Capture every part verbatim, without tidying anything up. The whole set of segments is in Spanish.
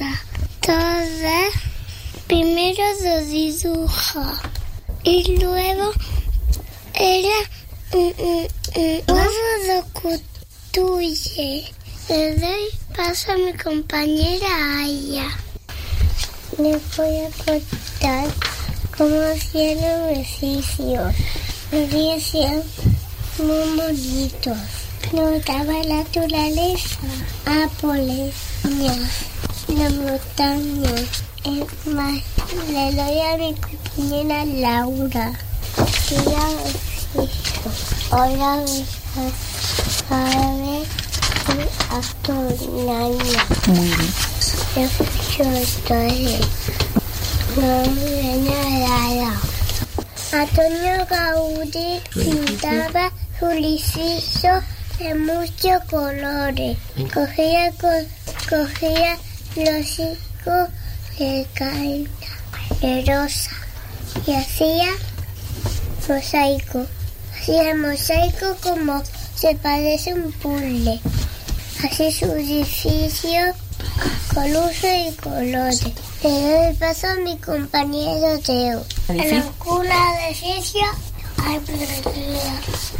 casa. Toda primero lo dibuja y luego ella luego lo construye. Le doy paso a mi compañera Aya. Les voy a contar cómo hacían los ejercicios. Los ejercicios muy bonitos. Nos daba la naturaleza, árboles, la montaña. Es más, le doy a mi compañera Laura. Hacía ejercicio. Hola, hijas. A ver. Astronomía. Muy bien. Yo soy no me nada. Antonio Gaudí pintaba su edificio de muchos colores. Cogía, co- cogía los hijos de caída de rosa y hacía mosaico. Hacía mosaico como se parece un puzzle. Así su edificio con luces y colores. Le doy el paso a mi compañero Teo. En la cuna de edificio hay pedrería.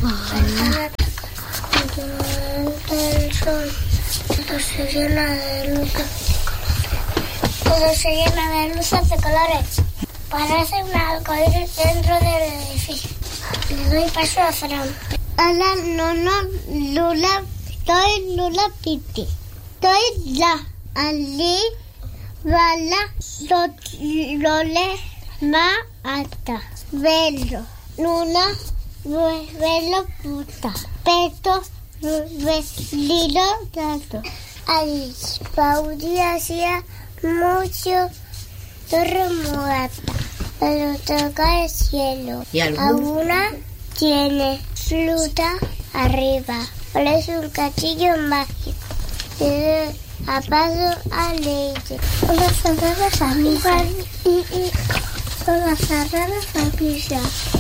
El sol. Todo se llena de luces. Todo se llena de luces de colores. Parece un arcoíris dentro del edificio. Le doy paso a Fran. Hola, no, no, Lula. Soy Lula Piti. Soy la Ali Bala Lole Ma Ata. Velo. Luna Velo Puta. Peto Velo Dato. Alice Pauli hacía mucho terremoto. Pero toca el cielo. ¿Y algún? Alguna tiene fruta arriba. Parece un castillo mágico. Le doy a paso a leche. Las cerradas a misa. Son las cerradas a misa.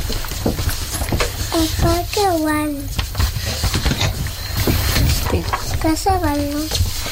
El parque Juan. Casa Balón.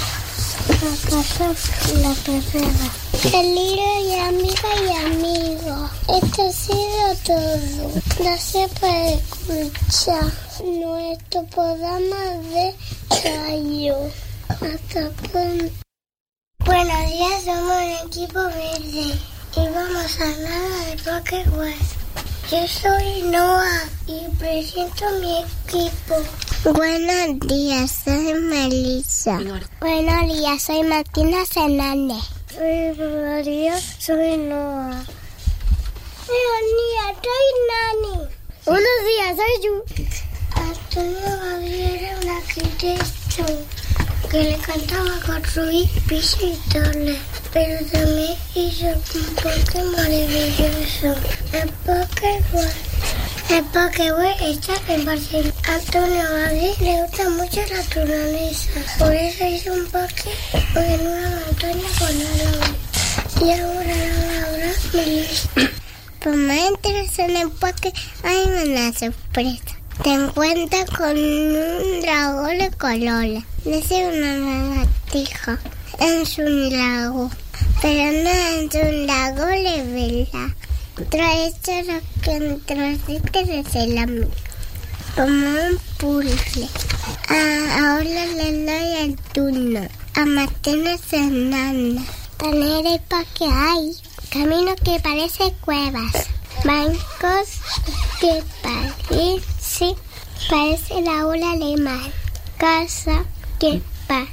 La casa La Perrera. El libro y amiga y amigo. Esto ha sido todo. Gracias por escuchar nuestro programa de radio. Hasta pronto. Buenos días, somos el equipo verde y vamos a hablar de Pokémon. Yo soy Noah y presento mi equipo. Buenos días, soy Melissa. Buenos días, soy Martina Fernández. Buenos días, soy Noah. Buenos días, soy Nani. Buenos días, soy yo. Antonio Gabriel era un arquitecto que le encantaba construir pisos y torres, pero también hizo un Pokémon maravilloso. El Pokémon. El Pokémon está en Barcelona. Antonio Gabriel le gusta mucho la naturaleza, por eso hizo un Pokémon en una montaña con árboles. Y ahora, ahora, Melissa. Por más interesante en el Pokémon, hay una sorpresa. Te encuentras con un dragón de colores. Dice una lagartija. Es un lago. Pero no es un lago de verdad. Trae lo que entrasiste desde la amiga. Como un puzzle. Ah, ahora le doy el turno a Martina Fernández. Tener el parque hay. Camino que parece cuevas. Bancos que parece, parece la ola alemán. Casa que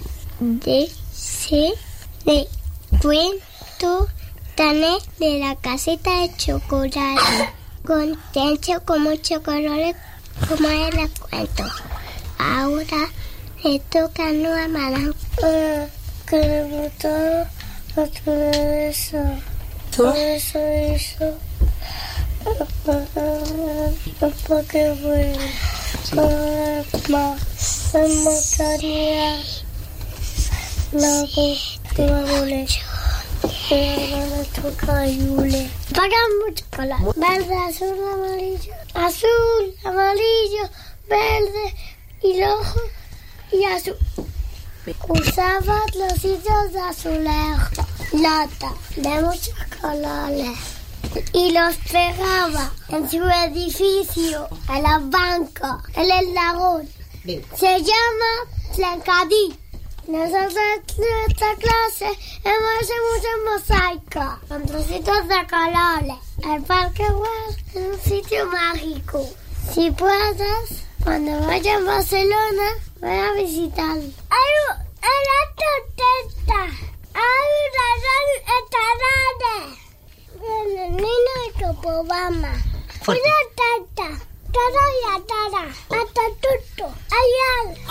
parece de cuento tané de la casita de chocolate. Con techo como chocolate como es el cuento. Ahora le toca a Noa Maran. Uh, que le gustó la naturaleza. Por eso hizo porque bueno, más me gustaría la postura bolecha. Pero no toca Yule. Para mucho color. Verde, azul, amarillo. Azul, amarillo, verde y rojo y azul. Usaba los hilos de azulejo. lata de muchos colores y los pegaba en su edificio, en los bancos, en el lago. Se llama Tlancadí. Nosotros en esta clase hemos hecho muchos mosaicos con trocitos de colores. El Parque Güell es un sitio mágico. Si puedes, cuando vaya a Barcelona, voy a visitarlo. Hay una torteta, hay una gran el niño de Copobama. Una teta, todo y atada, hasta tutto. Hay algo.